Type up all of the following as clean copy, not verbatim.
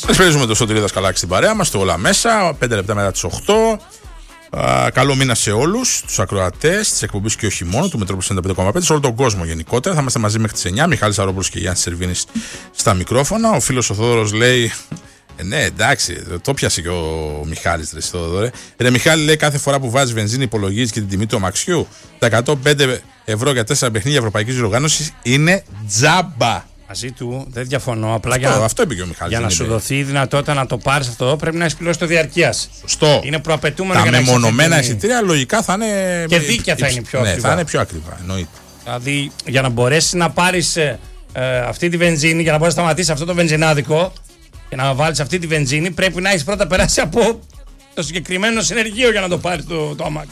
Ευχαριστούμε το Σωτηρή Δασκαλάκη στην παρέα μας, το όλα μέσα, 5 λεπτά μετά τις 8. Καλό μήνα σε όλους τους ακροατές της εκπομπής και όχι μόνο του Μετρόπολης 95,5, σε όλο τον κόσμο γενικότερα. Θα είμαστε μαζί μέχρι τις 9. Μιχάλης Αρόπουλος και Γιάννης Σερβίνης στα μικρόφωνα. Ο φίλος ο Θόδωρος λέει: ναι, εντάξει, το πιάσε και ο Μιχάλης, ρε Θόδωρε. Ρε Μιχάλη, λέει, κάθε φορά που βάζει βενζίνη υπολογίζει και την τιμή του αμαξιού. Τα 105 ευρώ για 4 παιχνίδια ευρωπαϊκής διοργάνωσης είναι τζάμπα. Μαζί του δεν διαφωνώ. Απλά αυτό είπε και ο Μιχάλης. Για να σου δοθεί η δυνατότητα να το πάρεις αυτό, πρέπει να έχεις πληρώσει το διαρκείας. Σωστό. Είναι προαπαιτούμενο. Τα μεμονωμένα εισιτήρια λογικά θα είναι. Και δίκαια θα είναι πιο ακριβά. Ναι, θα είναι πιο ακριβά. Εννοείται. Δηλαδή, για να μπορέσεις να πάρεις αυτή τη βενζίνη, για να μπορέσεις να σταματήσεις αυτό το βενζινάδικο και να βάλεις αυτή τη βενζίνη, πρέπει να έχεις πρώτα περάσει από το συγκεκριμένο συνεργείο για να το πάρεις το αμάξι.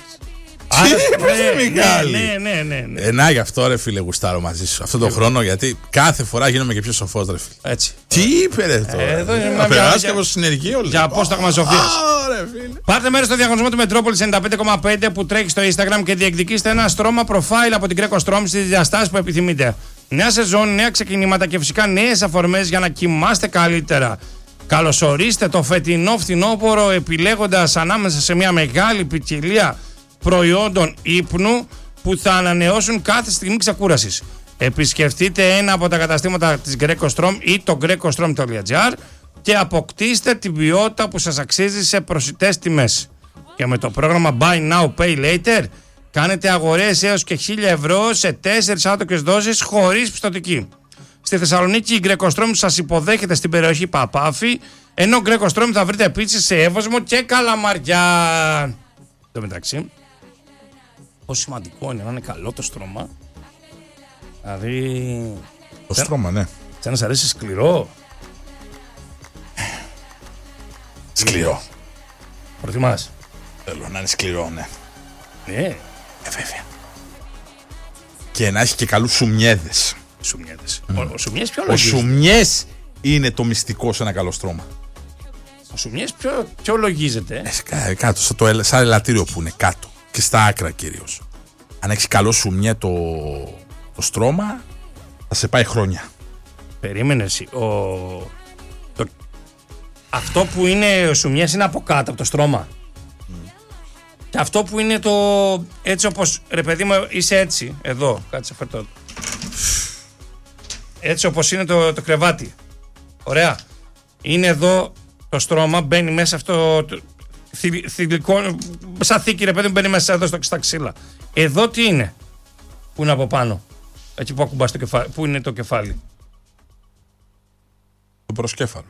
Ναι. Να γι' αυτό ρε φίλε γουστάρω μαζί σου αυτόν τον χρόνο, γιατί κάθε φορά γίνομαι και πιο σοφός ρε φίλε. Έτσι. Τι είπε ρε τώρα. Να περάσει και από το συνεργείο. Για απόσταγμα σοφίας. Πάρτε μέρος στο διαγωνισμό του Μετρόπολης 95,5 που τρέχει στο Instagram και διεκδικήστε ένα στρώμα προφάιλ από την Greco Strom στις διαστάσεις που επιθυμείτε. Νέα σεζόν, νέα ξεκινήματα και φυσικά νέες αφορμές για να κοιμάστε καλύτερα. Καλωσορίστε το φετινό φθινόπωρο επιλέγοντας ανάμεσα σε μια μεγάλη ποικιλία προϊόντων ύπνου που θα ανανεώσουν κάθε στιγμή ξεκούρασης. Επισκεφτείτε ένα από τα καταστήματα της Greco Strom ή το grecostrom.gr και αποκτήστε την ποιότητα που σας αξίζει σε προσιτές τιμές. Και με το πρόγραμμα Buy Now Pay Later κάνετε αγορές έως και 1.000 ευρώ σε 4 άτοκες δόσεις χωρίς πιστωτική. Στη Θεσσαλονίκη η Greco Strom σας υποδέχεται στην περιοχή Παπάφη, ενώ Greco Strom θα βρείτε επίσης σε Εύωσμο και Καλαμαριά. Στο μεταξύ, πόσο σημαντικό είναι να είναι καλό το στρώμα. Δηλαδή. Το στρώμα, ναι. Σαν να σ' αρέσει σκληρό. Σκληρό. Προτιμάς? Θέλω να είναι σκληρό, ναι. Ναι. Βέβαια. Και να έχει και καλούς σουμιέδες. Σουμιέδες. Ο σουμιές ποιο Ο λογίζεται? σουμιές είναι το μυστικό σε ένα καλό στρώμα. Ο σουμιές ποιο λογίζεται? Κάτω, σαν ελαττήριο που είναι κάτω. Και στα άκρα κυρίως. Αν έχεις καλό σουμιέ το στρώμα, θα σε πάει χρόνια. Περίμενε εσύ. Αυτό που είναι ο σουμιές είναι από κάτω, από το στρώμα. Και αυτό που είναι το. Έτσι όπως. Ρε παιδί μου, είσαι έτσι. Εδώ. Κάτσε φέρτο. Έτσι όπως είναι το κρεβάτι. Ωραία. Είναι εδώ το στρώμα, μπαίνει μέσα αυτό. Θηλυκό. Σαν θήκη, ρε παιδί μου, μπαίνει μέσα εδώ στα ξύλα. Εδώ τι είναι? Που είναι από πάνω? Εκεί που ακουμπάς το κεφάλι. Πού είναι το κεφάλι? Το προσκέφαλο.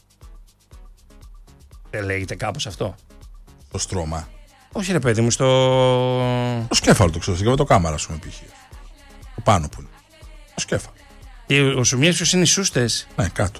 Δεν λέγεται κάπως αυτό? Το στρώμα. Όχι ρε παιδί μου, Το σκέφαλο το ξέρω, και το κάμαρα σου με π.χ. Το πάνω που είναι. Το σκέφαλο. Και ο σουμιές ποιος είναι οι σούστες? Ναι, κάτω.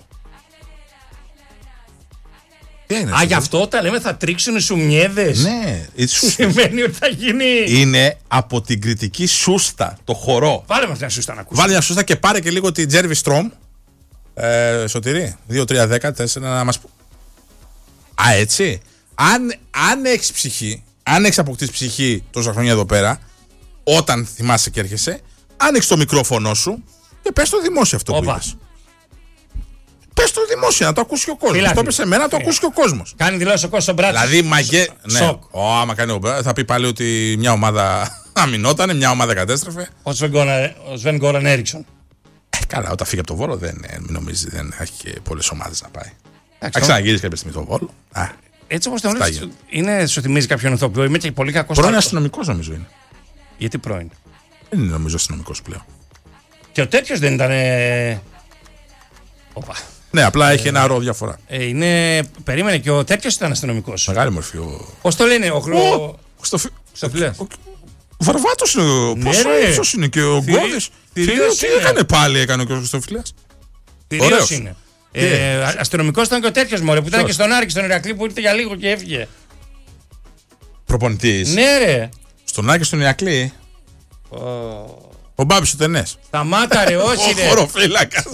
Τι είναι? Γι' αυτό όταν λέμε θα τρίξουν οι σουμιέδες. Ναι, οι σούστες. Σημαίνει ότι θα γίνει. Είναι από την κριτική σούστα, το χορό. Βάλε μας μια σούστα να ακούσουμε. Βάλε μια σούστα και πάρε και λίγο την Τζέρβι Στρόμ. Σωτηρή, 2, 3, 10, 4 να μας πει. Έτσι. Αν έχεις ψυχή, αν έχεις αποκτήσει ψυχή τόσα χρόνια εδώ πέρα, όταν θυμάσαι και έρχεσαι, άνοιξε το μικρόφωνο σου και πες το δημόσιο αυτό που είπες. Πες το δημόσια, να το ακούσει ο κόσμος. Το πες σε μένα, να το ακούσει και ο κόσμος. Κάνει δηλώσει ο κόσμος στον μπράτσο. Δηλαδή, ναι. Άμα κάνει θα πει πάλι ότι μια ομάδα αμυνότανε, μια ομάδα κατέστρεφε. Ο Σβεν Γκόραν Έριξον. Καλά, όταν φύγει από το Βόλο, δεν νομίζει, δεν έχει και πολλές ομάδες να πάει. Θα ξαναγυρίσει κάποια στιγμή το Βόλο. Έτσι όπως το είναι, σου θυμίζει κάποιον ηθοποιό? Είμαι και πολύ κακός. Πρώην αστυνομικός νομίζω είναι. Γιατί πρώην? Δεν είναι νομίζω αστυνομικός πλέον. Και ο τέτοιος δεν ήταν. Ναι, απλά έχει ένα ρο διαφορά. Περίμενε, και ο τέτοιος ήταν αστυνομικός. Μεγάλη μορφή. Πώς το λένε, Ο Βαρβάτος είναι. Πόσο ύψος είναι και ο Γκώδης. Τι έκανε πάλι, έκανε και ο Χριστόφυλλας. Κυρίως είναι. Αστυνομικός ήταν και ο τέτοιος μωρέ που ήταν και στον Άρη και στον Ηρακλή που ήρθε για λίγο και έφυγε. Προπονητής. Ναι, ρε. Στον Άρη και στον Ηρακλή. Ο Μπάμπης ο Τενές. Σταμάτα ρε, όχι ρε. Ο χωροφύλακας.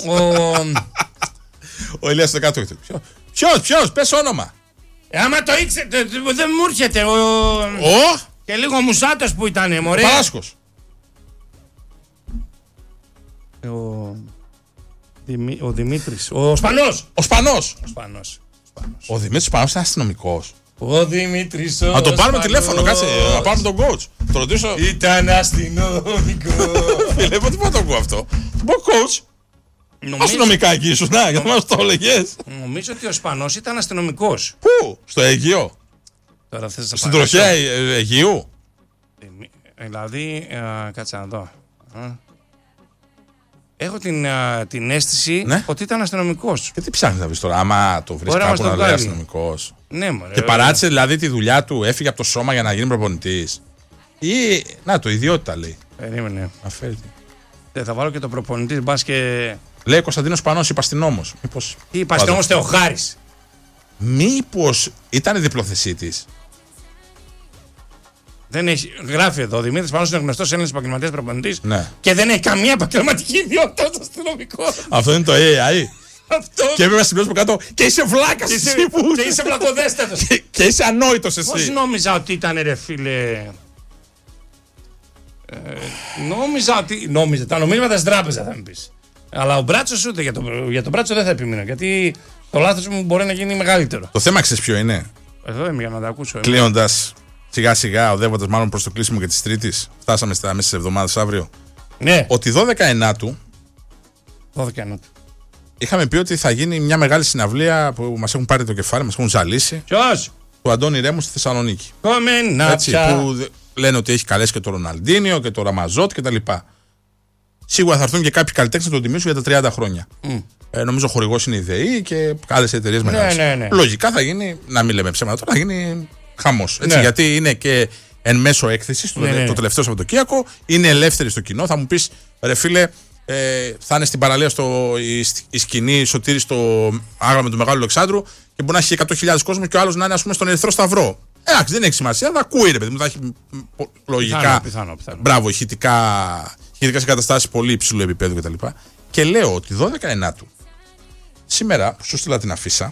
Ο Ηλίας το κάτω. Ποιος, πες όνομα. Άμα το ήξερε, δεν μου έρχεται. Και λίγο μουσάτος που ήταν, μωρέ. Παράσκος. Ο Δημήτρης. Ο Σπανός. Ο Σπανός. Ο Δημήτρης Σπανός είναι αστυνομικός. Ο Δημήτρης. Να τον πάρουμε τηλέφωνο, κάτσε. Να πάρουμε τον coach. Το ρωτήσω. Ήταν αστυνομικό. Φίλε, πότε πάω το ακούω αυτό. Πω coach. Αστυνομικά εκεί ήσουν, να, γιατί μας το έλεγες. Νομίζω ότι ο Σπανός ήταν αστυνομικός. Πού, στο Αιγαίο. Τώρα θες να Στην τροχιά Αιγαίου. Δηλαδή, κάτσε να δω. Έχω την αίσθηση ότι ήταν αστυνομικός. Και τι ψάχνεις να βρεις τώρα, άμα το βρεις κάπου να λέει αστυνομικός. Ναι, μωρέ. Και παράτησε δηλαδή τη δουλειά του, έφυγε από το σώμα για να γίνει προπονητής. Ή, να το, ιδιότητα λέει. Περίμενε. Αφαίρετη. Θα βάλω και το προπονητής, μπας και... Λέει Κωνσταντίνος Σπανός, υπαστηνόμος. Τι υπαστηνόμος Θεοχάρης. Μήπως ήταν διπλοθεσίτης. Δεν έχει, γράφει εδώ, ο Δημήτρης Σπανός είναι γνωστός Έλληνας επαγγελματίας προπονητής και δεν έχει καμία επαγγελματική ιδιότητα στο αστυνομικό. Αυτό είναι το AI. Αυτό. Και έπρεπε να συμπληρώσουμε κάτω. Και είσαι βλάκας εσύ που. Και είσαι βλακοδέστατος. Και είσαι ανόητος εσύ. Πώς νόμιζα ότι ήταν ρε φίλε. Νόμιζα ότι. Τα νομίσματα στην τράπεζα θα μου πεις. Αλλά ο Μπράτσος ούτε για τον Μπράτσο δεν θα επιμείνω. Γιατί το λάθος μου μπορεί να γίνει μεγαλύτερο. Το θέμα ξέρεις ποιο είναι. Εδώ είμαι για να τα ακούσω. Κλείνοντας σιγά σιγά, οδεύοντας μάλλον προς το κλείσιμο και της Τρίτης. Φτάσαμε στα μέσα της εβδομάδας αύριο. Ναι. Ότι 12/9. Είχαμε πει ότι θα γίνει μια μεγάλη συναυλία που μας έχουν πάρει το κεφάλι, μας έχουν ζαλίσει. Ποιος? Του Αντώνη Ρέμου στη Θεσσαλονίκη. Έτσι, που λένε ότι έχει καλέσει και το Ροναλντίνιο και το Ραμαζότ κτλ. Σίγουρα θα έρθουν και κάποιοι καλλιτέχνες να τον τιμήσουν για τα 30 χρόνια. Νομίζω χορηγός είναι η ΔΕΗ και άλλες εταιρείες μεγάλες. Ναι. Λογικά θα γίνει, να μην λέμε ψέματα τώρα, θα γίνει χαμός. Ναι. Γιατί είναι και εν μέσω έκθεσης το τελευταίο Σαββατοκύριακο, είναι ελεύθερη στο κοινό. Θα μου πεις, ρε φίλε, θα είναι στην παραλία η σκηνή Σωτήρη στο άγαλμα του Μεγάλου Αλεξάνδρου και μπορεί να έχει 100.000 κόσμος και ο άλλος να είναι ας πούμε στον Ερυθρό Σταυρό. Εντάξει, δεν έχει σημασία, θα ακούει ρε παιδί μου, θα έχει λογικά. Πιθανό. Μπράβο, ηχητικά εγκαταστάσεις πολύ υψηλού επίπεδου κτλ. Και λέω ότι 12/9 σήμερα, σου στείλα την αφίσα,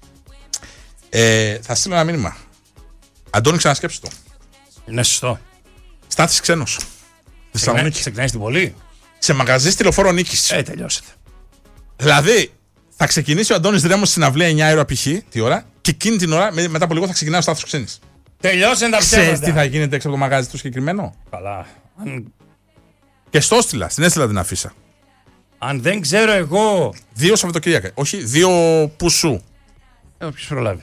θα στείλω ένα μήνυμα. Αντώνη, ξανασκέψου το. Ναι, σωστό. Στάθης ξένος. Ξεκινάει στην Πολύ. Σε μαγαζί στη Λεωφόρο Νίκης. Τελειώσετε. Δηλαδή, θα ξεκινήσει ο Αντώνης Ρέμος στην αυλία 9 ώρα π.χ. τη ώρα και εκείνη την ώρα, μετά από λίγο, θα ξεκινάει ο Στάθος ξένης. Τελειώσαν τα ψέματα. Ξέρεις τι θα γίνεται έξω από το μαγάζι του συγκεκριμένο. Καλά. Και στο έστειλα, στην έστειλα την αφίσα. Αν δεν ξέρω εγώ. 2 Σαββατοκύριακα. Όχι, 2 πουσού. Όποιος προλάβει.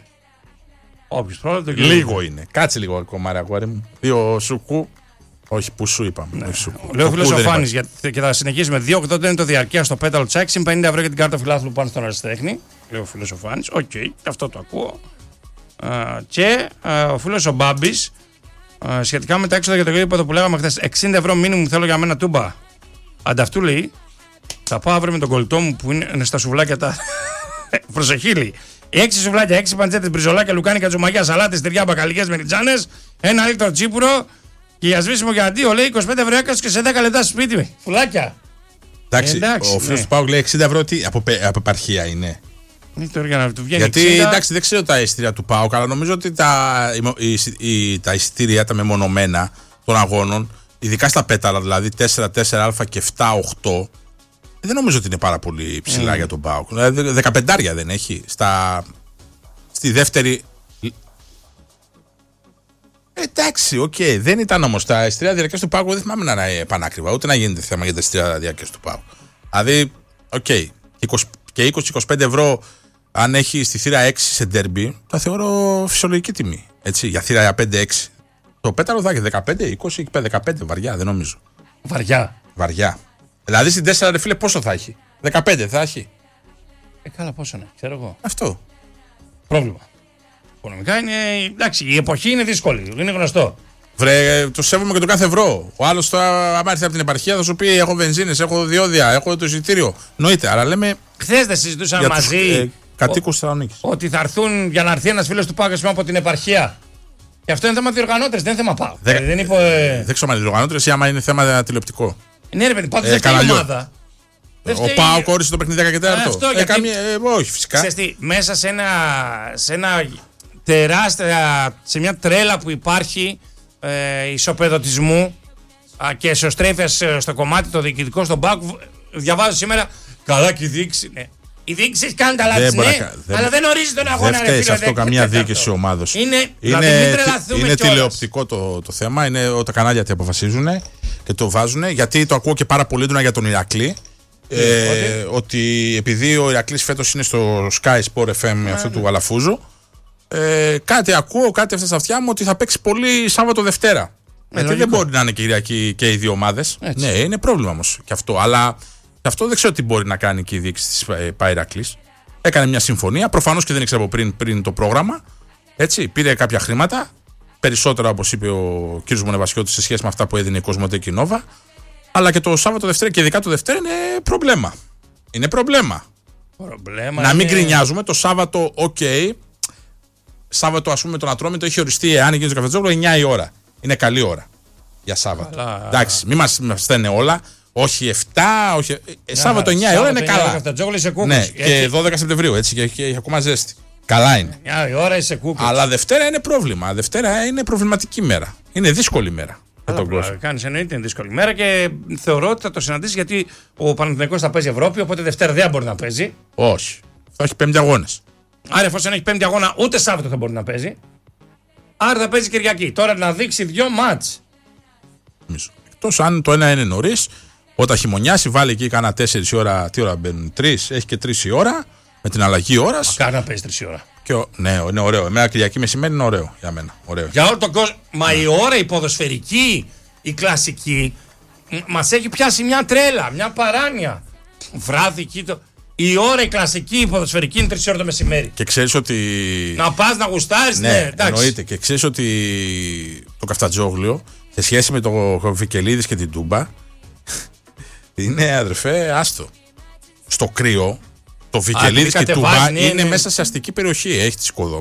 Λίγο είναι. Κάτσε λίγο ακόμα, αγόρι μου. 2 σουκού. Όχι, πουσού είπαμε. Ναι. Λέω φίλος ο Φάνης και θα συνεχίσουμε. 2,80 είναι το διαρκεία στο πέταλο τσάκ. Συν 50 ευρώ για την κάρτα φιλάθλου πάνω στον αριστέχνη. Λέω φίλος ο Φάνης. Οκ, αυτό το ακούω. Και ο φίλος ο Μπάμπης. Σχετικά με τα έξοδα για το γήπεδο που λέγαμε χθες, 60 ευρώ μήνυμου θέλω για μένα τούμπα. Ανταυτού λέει, θα πάω αύριο με τον κολλητό μου που είναι στα σουβλάκια τα. Προσεχή λέει. 6 σουβλάκια, 6 παντζέτες, μπριζολάκια, λουκάνικα, τζουμαγιά, σαλάτες, τυριά, μπακαλικές, μεριτζάνες, 1 λίτρο τσίπουρο και για σβήσιμο για 2 λέει 25 ευρώ έκαστος και σε 10 λεπτά στο σπίτι μου. Φουλάκια. Εντάξει, ο φίλος του Πάου λέει 60 ευρώ τι από επαρχία είναι. Γιατί εντάξει, δεν ξέρω τα εισιτήρια του ΠΑΟΚ, αλλά νομίζω ότι τα εισιτήρια, τα μεμονωμένα των αγώνων, ειδικά στα πέταλα, δηλαδή 4, 4α και 7, 8, δεν νομίζω ότι είναι πάρα πολύ ψηλά για τον ΠΑΟΚ. Δηλαδή 15 δεν έχει. Στη δεύτερη. Εντάξει, οκ, δεν ήταν όμως τα εισιτήρια διαρκείας του ΠΑΟΚ, δεν θυμάμαι να είναι πανάκριβα, ούτε να γίνεται θέμα για τα εισιτήρια διαρκείας του ΠΑΟΚ. Δηλαδή, οκ, και 20-25 ευρώ. Αν έχει στη θύρα 6 σε ντέρμπι, τα θεωρώ φυσιολογική τιμή. Έτσι, για θύρα 5-6. Το πέταλο θα έχει 15-20, 15 βαριά, δεν νομίζω. Βαριά. Δηλαδή στην 4 ρε φίλε πόσο θα έχει. 15 θα έχει. Καλά, πόσο είναι, ξέρω εγώ. Αυτό. Πρόβλημα. Οικονομικά είναι. Εντάξει, η εποχή είναι δύσκολη, είναι γνωστό. Βρε, το σέβομαι και το κάθε ευρώ. Ο άλλος τώρα, άμα έρθει από την επαρχία, θα σου πει: έχω βενζίνες, έχω διόδια, έχω το εισιτήριο. Νοείται, αλλά λέμε. Χθες δεν συζητούσαν μαζί. Κατοίκους Θεσσαλονίκης. Ότι θα έρθουν για να έρθει ένας φίλος του ΠΑΟΚ από την επαρχία. Και αυτό είναι θέμα διοργανώτες, δεν είναι θέμα ΠΑΟΚ. Δεν ξέρω αν είναι διοργανώτες ή άμα είναι θέμα τηλεοπτικό. Ναι, ρε παιδί, πάντως δεν φταίει η ομάδα. Ο ΠΑΟΚ όρισε το παιχνίδι 10 και 4. Όχι, φυσικά. Ξέρεις τι, μέσα σε ένα τεράστια, σε μια τρέλα που υπάρχει ισοπεδωτισμού και εσωστρέφειας στο κομμάτι το διοικητικό στον ΠΑΟΚ, διαβάζω σήμερα Καλά και η διοίκηση, ναι. Η διοίκηση έχει κάνει τα λάθη, αλλά δεν ορίζει τον αγώνα. Δεν φταίει σε αυτό καμία διοίκηση ομάδο. Είναι τηλεοπτικό το θέμα. Είναι τα κανάλια τι αποφασίζουν και το βάζουν. Γιατί το ακούω και πάρα πολύ έντονα για τον Ηρακλή. Ότι επειδή ο Ηρακλής φέτος είναι στο Sky Sport FM αυτό του Αλαφούζου, κάτι ακούω, κάτι αυτά στα αυτιά μου ότι θα παίξει πολύ Σάββατο Δευτέρα. Γιατί δεν μπορεί να είναι Κυριακή και οι δύο ομάδες. Ναι, είναι πρόβλημα όμως και αυτό. Αλλά και αυτό δεν ξέρω τι μπορεί να κάνει και η διοίκηση της Ηρακλής. Έκανε μια συμφωνία, προφανώς και δεν ήξερα από πριν το πρόγραμμα. Έτσι, πήρε κάποια χρήματα, περισσότερα όπως είπε ο κ. Μονεβασιώτης σε σχέση με αυτά που έδινε η Κοσμοτέ Νόβα. Αλλά και το Σάββατο Δευτέρα και ειδικά το Δευτέρα είναι πρόβλημα. Είναι πρόβλημα. Να μην γκρινιάζουμε. Το Σάββατο, Σάββατο, ας πούμε, τον Ατρόμητο έχει οριστεί, αν γίνει το Καφτατζόγλου, 9 η ώρα. Είναι καλή ώρα για Σάββατο. Εντάξει, μην μας στέλνε όλα. Όχι 7, όχι. Σάββατο 9 η ώρα είναι καλά. Ναι, και 12 Σεπτεμβρίου, έτσι, και έχει ακόμα ζέστη. Καλά είναι. 9 η ώρα είσαι κούκλος. Αλλά Δευτέρα είναι πρόβλημα. Δευτέρα είναι προβληματική μέρα. Είναι δύσκολη μέρα. Κάνεις, εννοείται είναι δύσκολη μέρα και θεωρώ ότι θα το συναντήσει γιατί ο Παναθηναϊκός θα παίζει Ευρώπη, οπότε Δευτέρα δεν μπορεί να παίζει. Όχι. Θα έχει 5 αγώνες. Άρα, εφόσον έχει 5 αγώνα, ούτε Σάββατο θα μπορεί να παίζει. Άρα θα παίζει Κυριακή. Τώρα να δείξει 2 μάτς. Εκτός αν το ένα είναι νωρίς, όταν χειμωνιάσει, βάλει εκεί κάνα 4 η ώρα. Τι ώρα μπαίνουν, 3, έχει και 3 η ώρα με την αλλαγή ώρας. Μακάρι να παίζει 3 η ώρα. Ναι, είναι ωραίο. Εμένα Κυριακή μεσημέρι είναι ωραίο για μένα. Ωραίο. Για όλο τον κόσμο. Μα η ώρα, η ποδοσφαιρική, η κλασική, μας έχει πιάσει μια τρέλα, μια παράνοια. Βράδυ εκεί η ώρα η κλασική, η ποδοσφαιρική είναι 3 ώρα το μεσημέρι. Και ξέρεις ότι. Να πας να γουστάρεις, ναι, εννοείται. Και ξέρεις ότι το Καφτατζόγλιο σε σχέση με το Βικελίδης και την Τούμπα είναι, αδερφέ, άστο. Στο κρύο, το Βικελίδης και η Τούμπα είναι μέσα σε αστική περιοχή. Έχει τις οικοδόμες.